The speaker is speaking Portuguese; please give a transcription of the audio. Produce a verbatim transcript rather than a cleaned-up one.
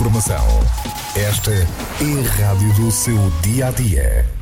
informação. Esta é a rádio do seu dia a dia.